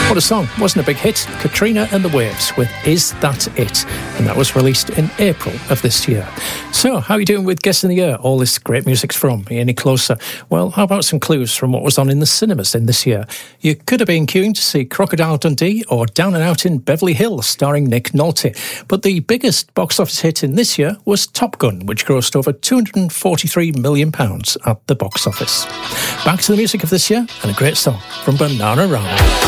What a song, wasn't a big hit? Katrina and the Waves with Is That It? And that was released in April of this year. So, how are you doing with Guess in the Year? All this great music's from. Are you any closer? Well, how about some clues from what was on in the cinemas in this year? You could have been queuing to see Crocodile Dundee or Down and Out in Beverly Hills starring Nick Nolte. But the biggest box office hit in this year was Top Gun, which grossed over £243 million at the box office. Back to the music of this year and a great song from Bananarama.